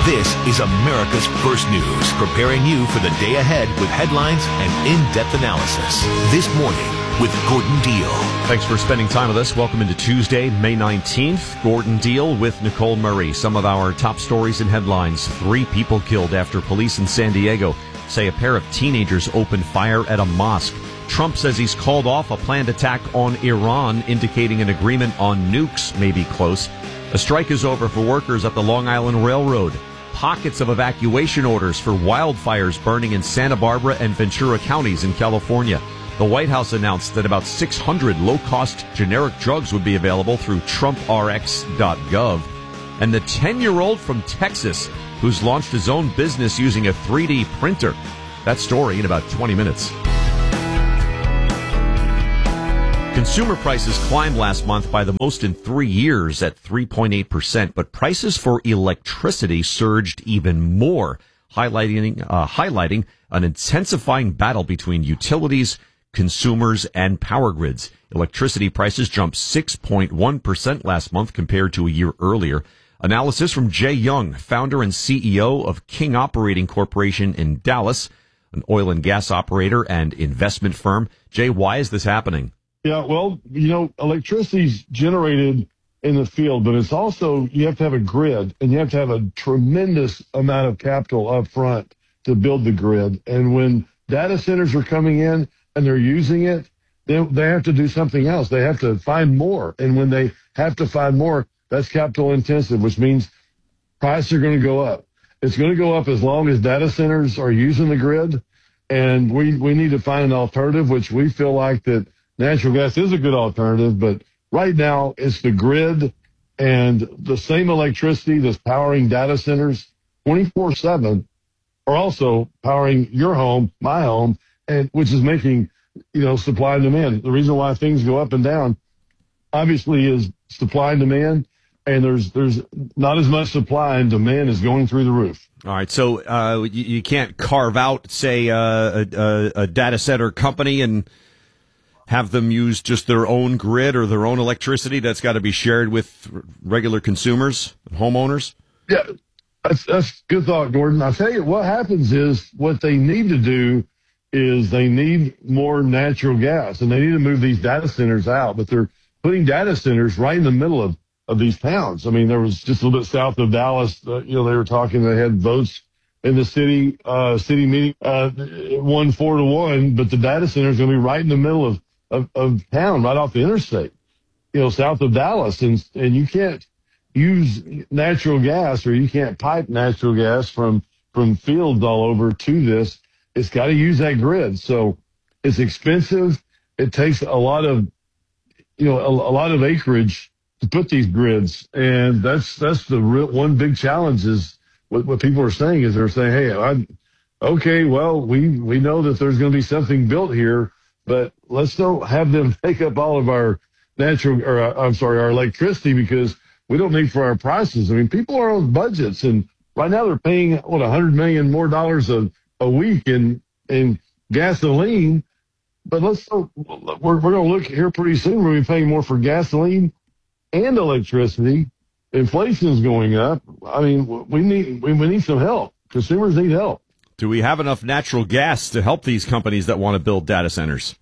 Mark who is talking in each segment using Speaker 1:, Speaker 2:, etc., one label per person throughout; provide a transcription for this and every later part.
Speaker 1: This is America's First News, preparing you for the day ahead with headlines and in-depth analysis. This morning with Gordon Deal.
Speaker 2: Thanks for spending time with us. Welcome into Tuesday, May 19th. Gordon Deal with Nicole Murray. Some of our top stories and headlines. 3 people killed after police in San Diego say a pair of teenagers opened fire at a mosque. Trump says he's called off a planned attack on Iran, indicating an agreement on nukes may be close. A strike is over for workers at the Long Island Railroad. Pockets of evacuation orders for wildfires burning in Santa Barbara and Ventura counties in California. The White House announced that about 600 low-cost generic drugs would be available through TrumpRx.gov. And the 10-year-old from Texas who's launched his own business using a 3D printer. That story in about 20 minutes. Consumer prices climbed last month by the most in 3 years at 3.8%, but prices for electricity surged even more, highlighting an intensifying battle between utilities, consumers, and power grids. Electricity prices jumped 6.1% last month compared to a year earlier. Analysis from Jay Young, founder and CEO of King Operating Corporation in Dallas, an oil and gas operator and investment firm. Jay, why is this happening?
Speaker 3: Yeah, well, electricity's generated in the field, but it's also, you have to have a grid, and you have to have a tremendous amount of capital up front to build the grid. And when data centers are coming in and they're using it, they have to do something else. They have to find more. And when they have to find more, that's capital intensive, which means prices are going to go up. It's going to go up as long as data centers are using the grid. And we need to find an alternative, which we feel like that natural gas is a good alternative, but right now it's the grid and the same electricity that's powering data centers 24/7 are also powering your home, my home, and which is making, supply and demand. The reason why things go up and down obviously is supply and demand, and there's not as much supply and demand is going through the roof.
Speaker 2: All right, so you can't carve out, say, a data center company and have them use just their own grid or their own electricity that's got to be shared with regular consumers, homeowners?
Speaker 3: Yeah, that's good thought, Gordon. I'll tell you, what happens is what they need to do is they need more natural gas, and they need to move these data centers out, but they're putting data centers right in the middle of these towns. I mean, there was just a little bit south of Dallas, they were talking, they had votes in the city meeting, it won 4-1, but the data center is going to be right in the middle of town, right off the interstate, south of Dallas. And you can't use natural gas, or you can't pipe natural gas from fields all over to this. It's got to use that grid. So it's expensive. It takes a lot of, a lot of acreage to put these grids. And that's the real one big challenge is what people are saying is they're saying, hey, okay, well, we know that there's going to be something built here, but let's don't have them take up all of our our electricity, because we don't need for our prices. I mean, people are on budgets, and right now they're paying $100 million more a week in gasoline. But we're going to look here pretty soon. We're going to be paying more for gasoline and electricity. Inflation is going up. I mean, we need some help. Consumers need help.
Speaker 2: Do we have enough natural gas to help these companies that want to build data centers?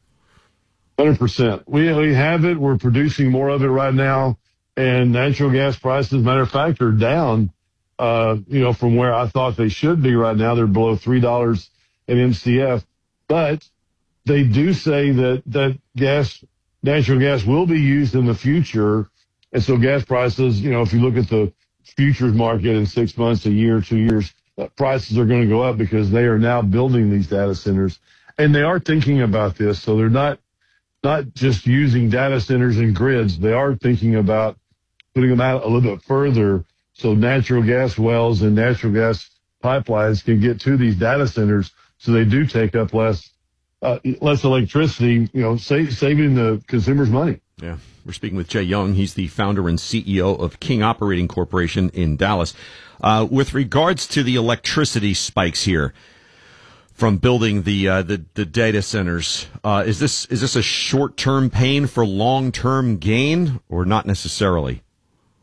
Speaker 3: 100%. We have it. We're producing more of it right now. And natural gas prices, matter of fact, are down, from where I thought they should be right now. They're below $3 an MCF. But they do say that natural gas will be used in the future. And so gas prices, if you look at the futures market in 6 months, a year, 2 years, prices are going to go up because they are now building these data centers, and they are thinking about this. So they're not just using data centers and grids. They are thinking about putting them out a little bit further so natural gas wells and natural gas pipelines can get to these data centers, so they do take up less electricity, saving the consumers money.
Speaker 2: Yeah. We're speaking with Jay Young. He's the founder and CEO of King Operating Corporation in Dallas. With regards to the electricity spikes here from building the data centers, is this a short-term pain for long-term gain, or not necessarily?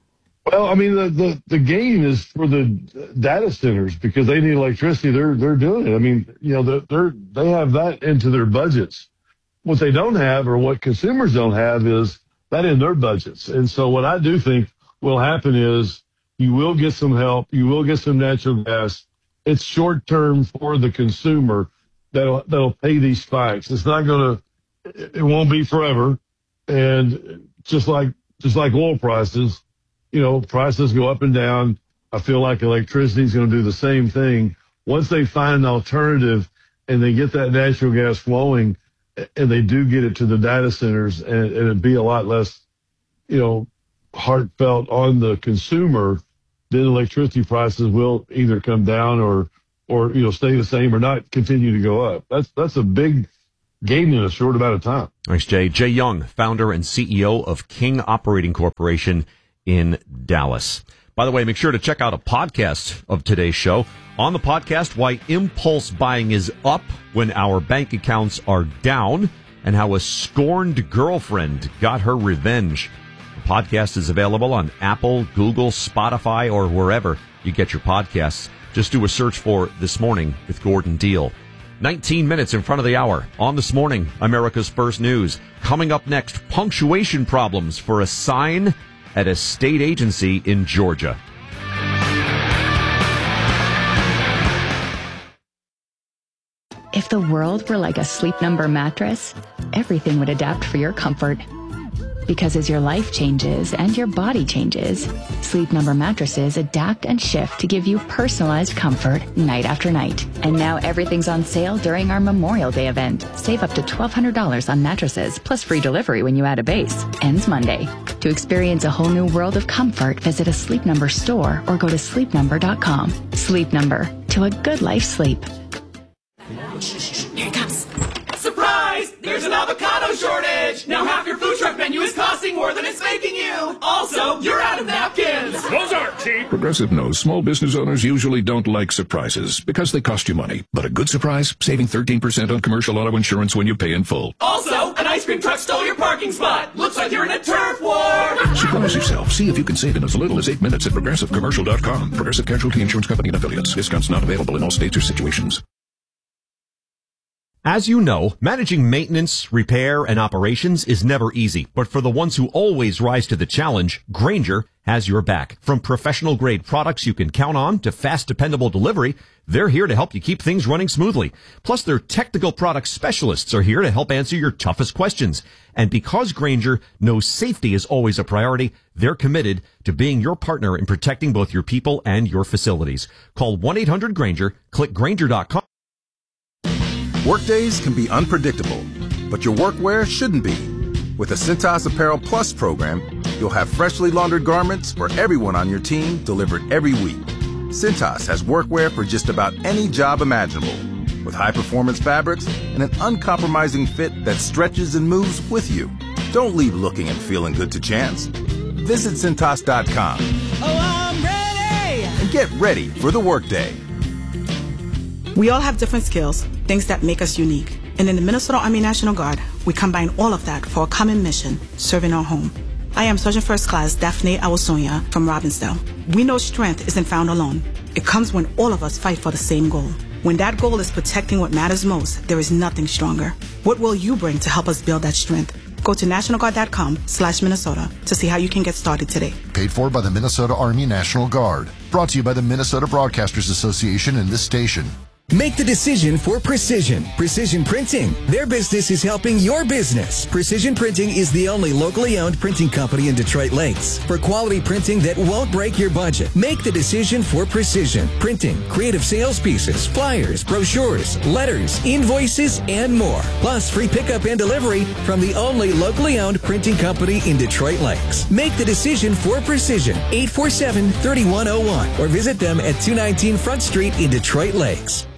Speaker 3: Well, I mean, the gain is for the data centers because they need electricity. They're doing it. I mean, they have that into their budgets. What they don't have, or what consumers don't have, is that in their budgets. And so what I do think will happen is you will get some help. You will get some natural gas. It's short term for the consumer that'll pay these spikes. It's not it won't be forever. And just like oil prices, prices go up and down. I feel like electricity is going to do the same thing. Once they find an alternative and they get that natural gas flowing and they do get it to the data centers and it'd be a lot less, heartfelt on the consumer, then electricity prices will either come down or stay the same or not continue to go up. That's a big gain in a short amount of time.
Speaker 2: Thanks, Jay. Jay Young, founder and CEO of King Operating Corporation in Dallas. By the way, make sure to check out a podcast of today's show. On the podcast, why impulse buying is up when our bank accounts are down and how a scorned girlfriend got her revenge. The podcast is available on Apple, Google, Spotify, or wherever you get your podcasts. Just do a search for This Morning with Gordon Deal. 19 minutes in front of the hour on This Morning, America's First News. Coming up next, punctuation problems for a sign at a state agency in Georgia.
Speaker 4: If the world were like a Sleep Number mattress, everything would adapt for your comfort. Because as your life changes and your body changes, Sleep Number mattresses adapt and shift to give you personalized comfort night after night. And now everything's on sale during our Memorial Day event. Save up to $1,200 on mattresses, plus free delivery when you add a base. Ends Monday. To experience a whole new world of comfort, visit a Sleep Number store or go to sleepnumber.com. Sleep Number. To a good life sleep.
Speaker 5: Here it comes. Surprise! There's an avocado shortage! Now half your food truck menu is costing more than it's making you! Also, you're out of napkins!
Speaker 6: Those aren't cheap! Progressive knows small business owners usually don't like surprises because they cost you money. But a good surprise? Saving 13% on commercial auto insurance when you pay in full.
Speaker 5: Also, an ice cream truck stole your parking spot! Looks like you're in a turf war!
Speaker 6: Surprise yourself. See if you can save in as little as 8 minutes at ProgressiveCommercial.com. Progressive Casualty Insurance Company and Affiliates. Discounts not available in all states or situations.
Speaker 2: As you know, managing maintenance, repair, and operations is never easy. But for the ones who always rise to the challenge, Grainger has your back. From professional-grade products you can count on to fast, dependable delivery, they're here to help you keep things running smoothly. Plus, their technical product specialists are here to help answer your toughest questions. And because Grainger knows safety is always a priority, they're committed to being your partner in protecting both your people and your facilities. Call 1-800-GRAINGER, click Grainger.com.
Speaker 7: Workdays can be unpredictable, but your workwear shouldn't be. With the Cintas Apparel Plus program, you'll have freshly laundered garments for everyone on your team delivered every week. Cintas has workwear for just about any job imaginable, with high-performance fabrics and an uncompromising fit that stretches and moves with you. Don't leave looking and feeling good to chance. Visit Cintas.com.
Speaker 8: Oh, I'm ready!
Speaker 7: And get ready for the workday.
Speaker 8: We all have different skills, things that make us unique. And in the Minnesota Army National Guard, we combine all of that for a common mission, serving our home. I am Sergeant First Class Daphne Awosonia from Robbinsdale. We know strength isn't found alone. It comes when all of us fight for the same goal. When that goal is protecting what matters most, there is nothing stronger. What will you bring to help us build that strength? Go to nationalguard.com/Minnesota to see how you can get started today.
Speaker 9: Paid for by the Minnesota Army National Guard. Brought to you by the Minnesota Broadcasters Association and this station.
Speaker 10: Make the decision for Precision. Precision Printing. Their business is helping your business. Precision Printing is the only locally owned printing company in Detroit Lakes. For quality printing that won't break your budget, make the decision for Precision Printing. Creative sales pieces, flyers, brochures, letters, invoices, and more. Plus free pickup and delivery from the only locally owned printing company in Detroit Lakes. Make the decision for Precision. 847-3101 or visit them at 219 Front Street in Detroit Lakes.